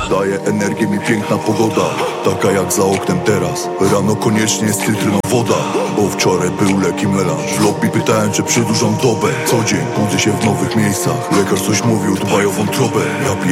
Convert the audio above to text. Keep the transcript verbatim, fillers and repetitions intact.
Daje energię mi piękna pogoda, taka jak za oknem teraz. Rano koniecznie jest cytryną woda, bo wczoraj był leki melanż. W lobby pytałem, czy przedłużam dobę. Co dzień budzę się w nowych miejscach. Lekarz coś mówił, dbaj o wątrobę. Ja piję